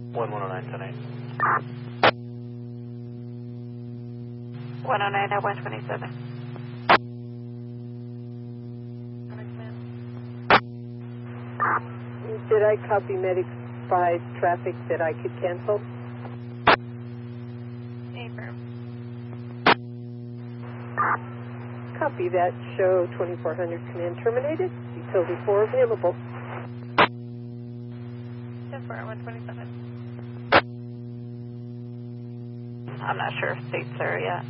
109, 109 at 127. Did I copy medics by traffic that I could cancel? Affirm. Copy that. Show 2400 command terminated. Utility 4 available. 10-4 at 127. I'm not sure if states are yet.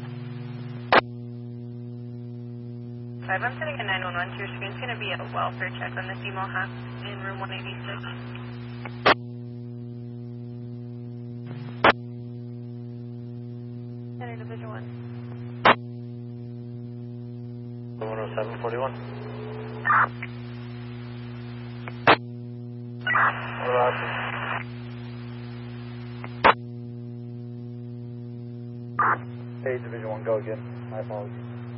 5, I'm sending a 911 to your screen. It's going to be a welfare check on the female half in room 186. Center Division 1. 107, 41. Hey, Division 1, go again. My apologies.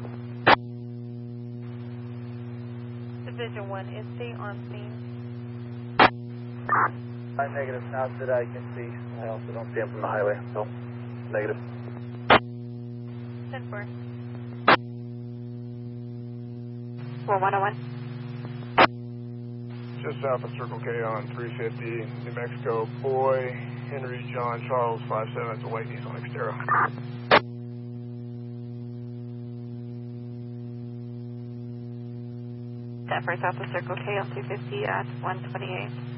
Division 1, is state on scene? I'm negative, not that I can see. I also don't see him from the highway, so negative. 10-4. 4101. Just south of Circle K on 350, New Mexico. Boy, Henry John Charles 57 at the White Nissan Xterra. Denver south of Circle K on 250 at 128.